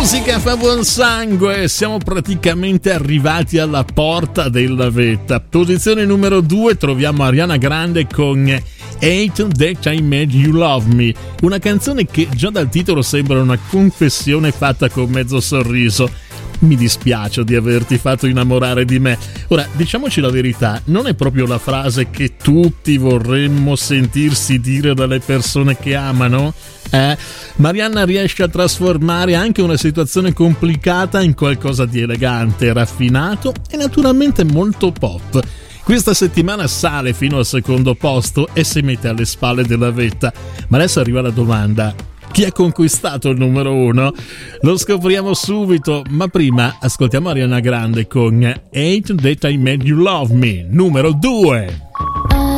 musica fa buon sangue, siamo praticamente arrivati alla porta della vetta. Posizione numero 2 troviamo Ariana Grande con Hate That I Made You Love Me, una canzone che già dal titolo sembra una confessione fatta con mezzo sorriso. Mi dispiace di averti fatto innamorare di me. Ora, diciamoci la verità, non è proprio la frase che tutti vorremmo sentirsi dire dalle persone che amano? Marianna riesce a trasformare anche una situazione complicata in qualcosa di elegante, raffinato e naturalmente molto pop. Questa settimana sale fino al secondo posto e si mette alle spalle della vetta. Ma adesso arriva la domanda: chi ha conquistato il numero 1? Lo scopriamo subito, ma prima ascoltiamo Ariana Grande con Hate That I Made You Love Me, numero 2.